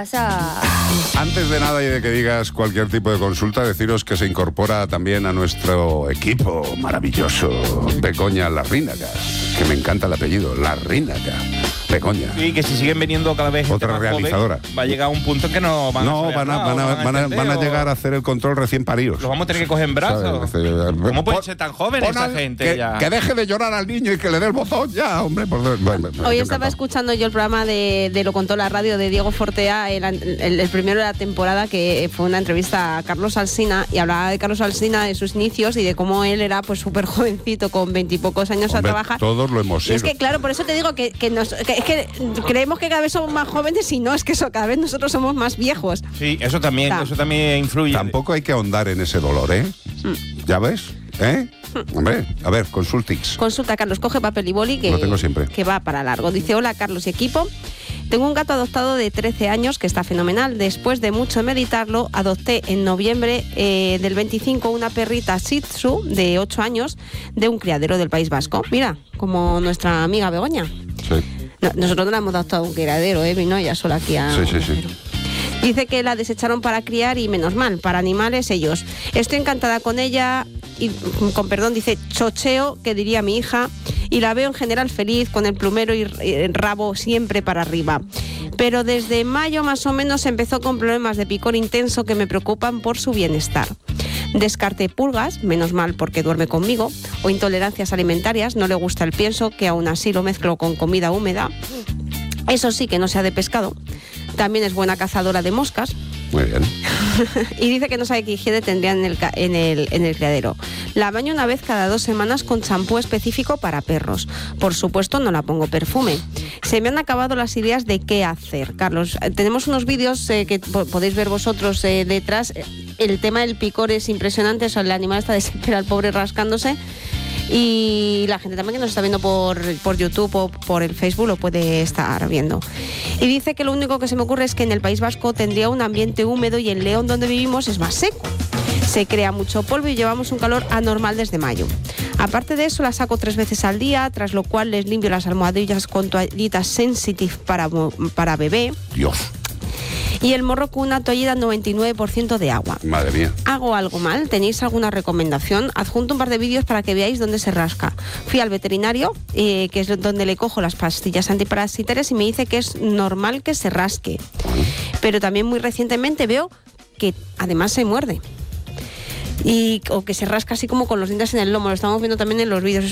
pasa? Antes de nada y de que digas cualquier tipo de consulta, deciros que se incorpora también a nuestro equipo maravilloso Begoña Larrínaga, que me encanta el apellido, Larrínaga. Begoña. Y que si siguen viniendo cada vez otra más realizadora, joven, va a llegar un punto en que no van a llegar a hacer el control recién paridos. Lo vamos a tener que coger en brazos. ¿Cómo puede ser tan joven esa gente? Que deje de llorar al niño y que le dé el botón ya, hombre. Hoy estaba escuchando yo el programa de Lo Contó la Radio de Diego Fortea, el primero de la temporada, que fue una entrevista a Carlos Alsina, y hablaba de Carlos Alsina, de sus inicios y de cómo él era pues súper jovencito, con 20 y pocos años, a trabajar. Todos lo hemos sido. Y es que, claro, por eso te digo que creemos que cada vez somos más jóvenes y no, es que cada vez nosotros somos más viejos. Sí, eso también influye. Tampoco hay que ahondar en ese dolor, ¿eh? ¿Ya ves? Hombre, a ver, consultix. Consulta, Carlos, coge papel y boli, Lo tengo siempre. Que va para largo. Dice: hola, Carlos y equipo. Tengo un gato adoptado de 13 años que está fenomenal. Después de mucho meditarlo, adopté en noviembre del 25 una perrita Shih Tzu de 8 años de un criadero del País Vasco. Mira, como nuestra amiga Begoña. Sí. No, nosotros no la hemos adoptado a un criadero, vino ella sola aquí a... Sí. Dice que la desecharon para criar y menos mal, para animales ellos. Estoy encantada con ella y, con perdón, dice chocheo, que diría mi hija, y la veo en general feliz, con el plumero y el rabo siempre para arriba. Pero desde mayo más o menos empezó con problemas de picor intenso que me preocupan por su bienestar. Descarté pulgas, menos mal porque duerme conmigo, o intolerancias alimentarias, no le gusta el pienso, que aún así lo mezclo con comida húmeda. Eso sí, que no sea de pescado. También es buena cazadora de moscas. Muy bien. Y dice que no sabe qué higiene tendría en el criadero. La baño una vez cada 2 semanas con champú específico para perros. Por supuesto, no la pongo perfume. Se me han acabado las ideas de qué hacer. Carlos, tenemos unos vídeos que podéis ver vosotros detrás. El tema del picor es impresionante. El animal está desesperado, el pobre, rascándose. Y la gente también que nos está viendo por YouTube o por el Facebook lo puede estar viendo. Y dice que lo único que se me ocurre es que en el País Vasco tendría un ambiente húmedo y en León, donde vivimos, es más seco. Se crea mucho polvo y llevamos un calor anormal desde mayo. Aparte de eso, la saco 3 veces al día, tras lo cual les limpio las almohadillas con toallitas Sensitive para bebé. Dios. Y el morro con una toallita 99% de agua. Madre mía. ¿Hago algo mal? ¿Tenéis alguna recomendación? Adjunto un par de vídeos para que veáis dónde se rasca. Fui al veterinario, que es donde le cojo las pastillas antiparasitarias, y me dice que es normal que se rasque. Pero también muy recientemente veo que además se muerde. O que se rasca así como con los dientes en el lomo. Lo estamos viendo también en los vídeos.